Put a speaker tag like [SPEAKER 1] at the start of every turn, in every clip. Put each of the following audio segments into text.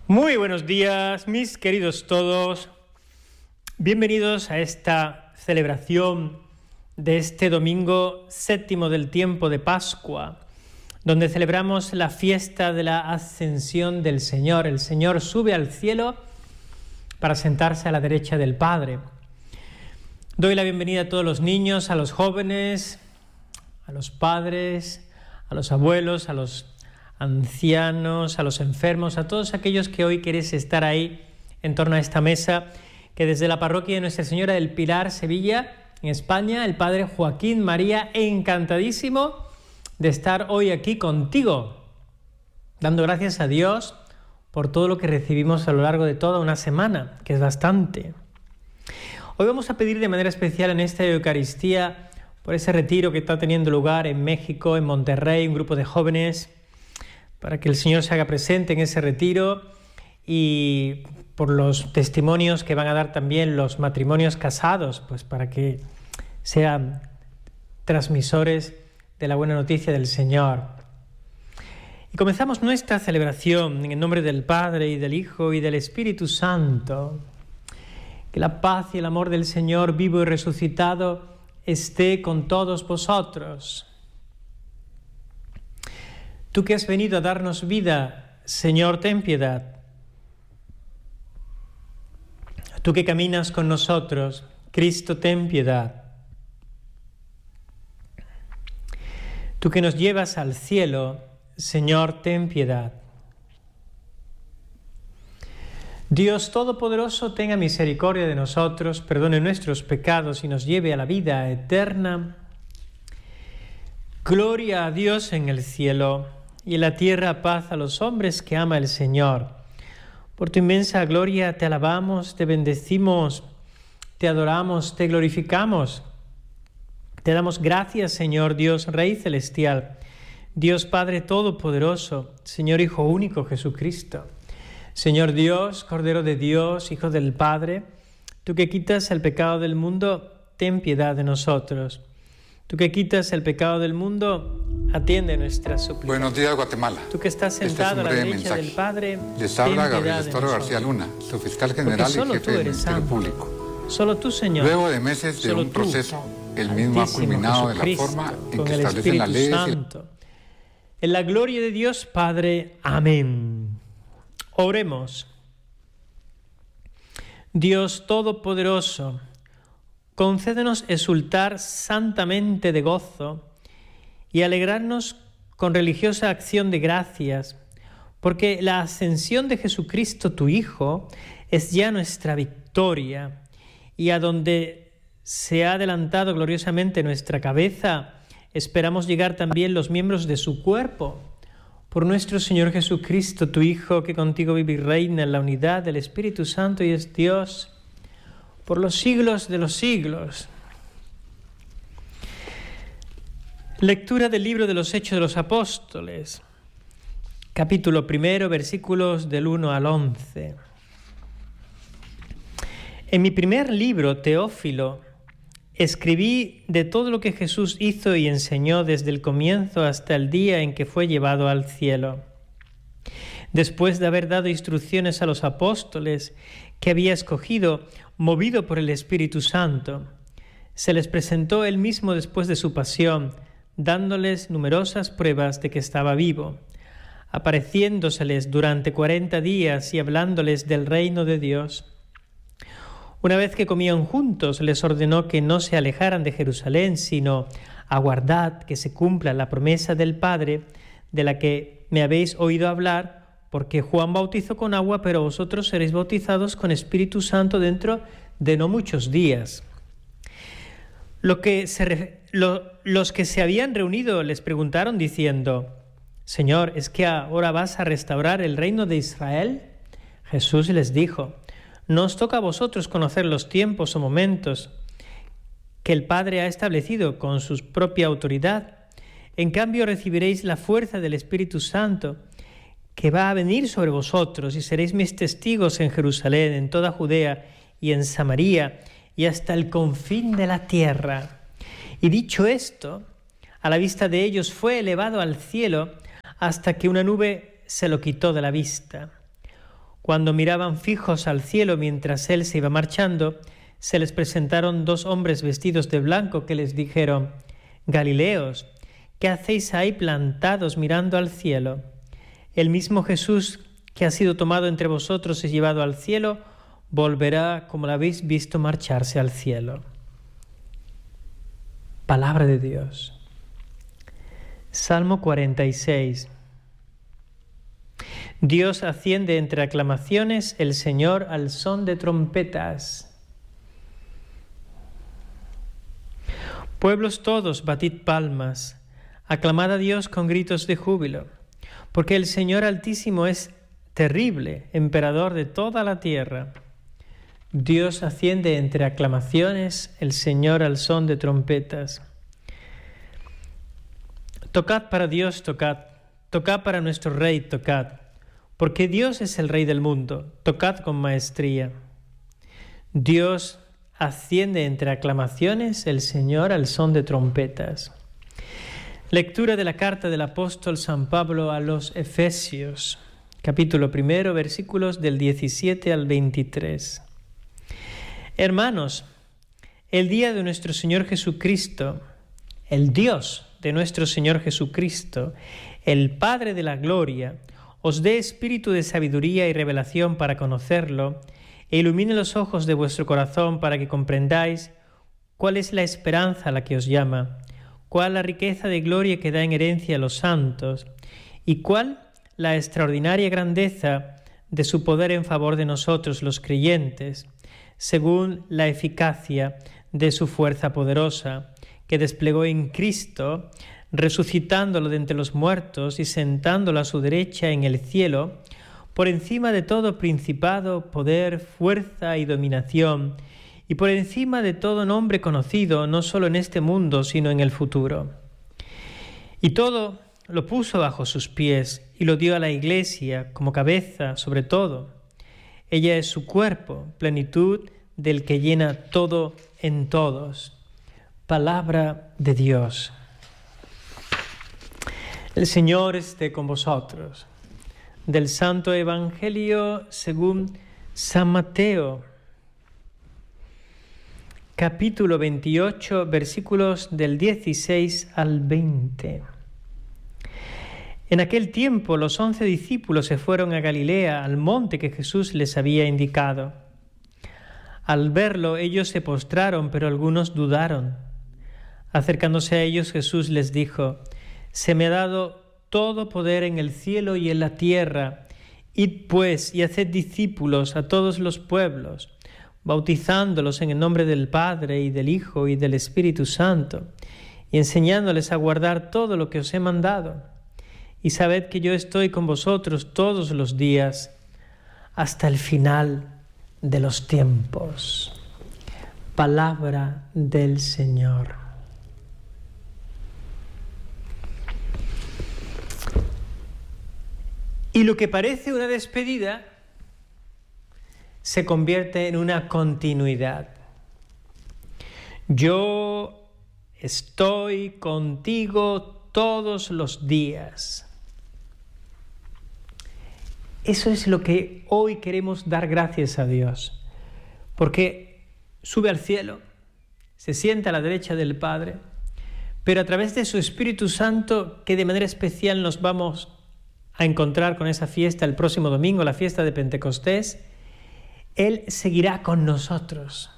[SPEAKER 1] Muy buenos días, mis queridos todos. Bienvenidos a esta celebración de este domingo séptimo del tiempo de Pascua, donde celebramos la fiesta de la ascensión del Señor. El Señor sube al cielo para sentarse a la derecha del Padre. Doy la bienvenida a todos los niños, a los jóvenes, a los padres, a los abuelos, a los ancianos, a los enfermos, a todos aquellos que hoy queréis estar ahí en torno a esta mesa, que desde la parroquia de Nuestra Señora del Pilar, Sevilla, en España, el Padre Joaquín María, encantadísimo de estar hoy aquí contigo, dando gracias a Dios por todo lo que recibimos a lo largo de toda una semana, que es bastante. Hoy vamos a pedir de manera especial en esta Eucaristía por ese retiro que está teniendo lugar en México, en Monterrey, un grupo de jóvenes, para que el Señor se haga presente en ese retiro, y por los testimonios que van a dar también los matrimonios casados, pues para que sean transmisores de la buena noticia del Señor. Y comenzamos nuestra celebración en el nombre del Padre, y del Hijo, y del Espíritu Santo. Que la paz y el amor del Señor vivo y resucitado esté con todos vosotros. Tú que has venido a darnos vida, Señor, ten piedad. Tú que caminas con nosotros, Cristo, ten piedad. Tú que nos llevas al cielo, Señor, ten piedad. Dios Todopoderoso, tenga misericordia de nosotros, perdone nuestros pecados y nos lleve a la vida eterna. Gloria a Dios en el cielo, y en la tierra paz a los hombres que ama el Señor. Por tu inmensa gloria te alabamos, te bendecimos, te adoramos, te glorificamos. Te damos gracias, Señor Dios, Rey celestial, Dios Padre Todopoderoso, Señor Hijo único Jesucristo. Señor Dios, Cordero de Dios, Hijo del Padre, tú que quitas el pecado del mundo, ten piedad de nosotros. Tú que quitas el pecado del mundo, atiende nuestras súplicas.
[SPEAKER 2] Buenos días, Guatemala.
[SPEAKER 1] Tú que estás sentado a la derecha del Padre,
[SPEAKER 2] les habla Gabriel Estoro García Luna, su fiscal general y jefe del Ministerio Público.
[SPEAKER 1] Solo tú, Señor.
[SPEAKER 2] Luego de meses de un proceso, el mismo ha culminado de la forma en que establecen las leyes.
[SPEAKER 1] En la gloria de Dios Padre. Amén. Oremos. Dios Todopoderoso, concédenos exultar santamente de gozo y alegrarnos con religiosa acción de gracias, porque la ascensión de Jesucristo, tu Hijo, es ya nuestra victoria, y a donde se ha adelantado gloriosamente nuestra cabeza, esperamos llegar también los miembros de su cuerpo. Por nuestro Señor Jesucristo, tu Hijo, que contigo vive y reina en la unidad del Espíritu Santo y es Dios, por los siglos de los siglos. Lectura del libro de los Hechos de los Apóstoles, capítulo 1, versículos del 1 al 11. En mi primer libro, Teófilo, escribí de todo lo que Jesús hizo y enseñó desde el comienzo hasta el día en que fue llevado al cielo. Después de haber dado instrucciones a los apóstoles que había escogido, movido por el Espíritu Santo, se les presentó él mismo después de su pasión, dándoles numerosas pruebas de que estaba vivo, apareciéndoseles durante 40 días y hablándoles del reino de Dios. Una vez que comían juntos, les ordenó que no se alejaran de Jerusalén, sino aguardad que se cumpla la promesa del Padre, de la que me habéis oído hablar, porque Juan bautizó con agua, pero vosotros seréis bautizados con Espíritu Santo dentro de no muchos días. Los que se habían reunido les preguntaron diciendo: Señor, ¿es que ahora vas a restaurar el reino de Israel? Jesús les dijo: no os toca a vosotros conocer los tiempos o momentos que el Padre ha establecido con su propia autoridad. En cambio recibiréis la fuerza del Espíritu Santo, que va a venir sobre vosotros, y seréis mis testigos en Jerusalén, en toda Judea y en Samaria, y hasta el confín de la tierra. Y dicho esto, a la vista de ellos fue elevado al cielo hasta que una nube se lo quitó de la vista. Cuando miraban fijos al cielo mientras él se iba marchando, se les presentaron 2 hombres vestidos de blanco que les dijeron: Galileos, ¿qué hacéis ahí plantados mirando al cielo? El mismo Jesús que ha sido tomado entre vosotros y llevado al cielo, volverá como lo habéis visto marcharse al cielo. Palabra de Dios. Salmo 46. Dios asciende entre aclamaciones, el Señor al son de trompetas. Pueblos todos, batid palmas, aclamad a Dios con gritos de júbilo, porque el Señor Altísimo es terrible, emperador de toda la tierra. Dios asciende entre aclamaciones, el Señor al son de trompetas. Tocad para Dios, tocad, tocad para nuestro Rey, tocad, porque Dios es el Rey del mundo, tocad con maestría. Dios asciende entre aclamaciones, el Señor al son de trompetas. Lectura de la carta del apóstol San Pablo a los Efesios, capítulo 1, versículos del 17 al 23. Hermanos, el día de nuestro Señor Jesucristo, el Dios de nuestro Señor Jesucristo, el Padre de la gloria, os dé espíritu de sabiduría y revelación para conocerlo, e ilumine los ojos de vuestro corazón para que comprendáis cuál es la esperanza a la que os llama, cuál la riqueza de gloria que da en herencia a los santos, y cuál la extraordinaria grandeza de su poder en favor de nosotros los creyentes, según la eficacia de su fuerza poderosa, que desplegó en Cristo, resucitándolo de entre los muertos y sentándolo a su derecha en el cielo, por encima de todo principado, poder, fuerza y dominación, y por encima de todo nombre conocido, no solo en este mundo, sino en el futuro. Y todo lo puso bajo sus pies y lo dio a la Iglesia como cabeza sobre todo. Ella es su cuerpo, plenitud del que llena todo en todos. Palabra de Dios. El Señor esté con vosotros. Del Santo Evangelio según San Mateo, capítulo 28, versículos del 16 al 20. En aquel tiempo los 11 discípulos se fueron a Galilea, al monte que Jesús les había indicado. Al verlo, ellos se postraron, pero algunos dudaron. Acercándose a ellos, Jesús les dijo: «Se me ha dado todo poder en el cielo y en la tierra. Id pues y haced discípulos a todos los pueblos, bautizándolos en el nombre del Padre y del Hijo y del Espíritu Santo, y enseñándoles a guardar todo lo que os he mandado. Y sabed que yo estoy con vosotros todos los días, hasta el final de los tiempos». Palabra del Señor. Y lo que parece una despedida se convierte en una continuidad. Yo estoy contigo todos los días. Eso es lo que hoy queremos dar gracias a Dios, porque sube al cielo, se sienta a la derecha del Padre, pero a través de su Espíritu Santo, que de manera especial nos vamos a encontrar con esa fiesta el próximo domingo, la fiesta de Pentecostés, Él seguirá con nosotros.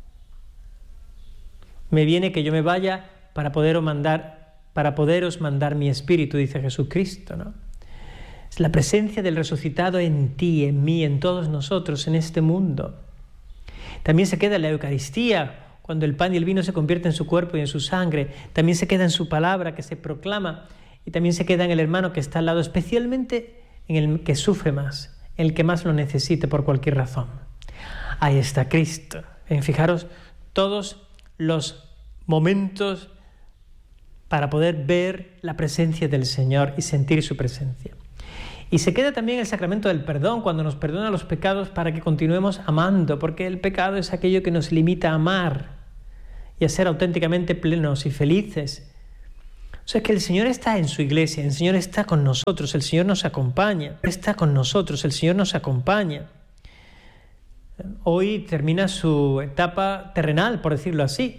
[SPEAKER 1] Me viene que yo me vaya para poderos mandar mi Espíritu, dice Jesucristo, ¿no? Es la presencia del resucitado en ti, en mí, en todos nosotros, en este mundo. También se queda en la Eucaristía, cuando el pan y el vino se convierten en su cuerpo y en su sangre. También se queda en su palabra que se proclama, y también se queda en el hermano que está al lado, especialmente en el que sufre más, en el que más lo necesite por cualquier razón. Ahí está Cristo. Fijaros todos los momentos para poder ver la presencia del Señor y sentir su presencia. Y se queda también el sacramento del perdón, cuando nos perdona los pecados para que continuemos amando, porque el pecado es aquello que nos limita a amar y a ser auténticamente plenos y felices. O sea, que el Señor está en su iglesia, el Señor está con nosotros, el Señor nos acompaña, está con nosotros, el Señor nos acompaña. Hoy termina su etapa terrenal, por decirlo así,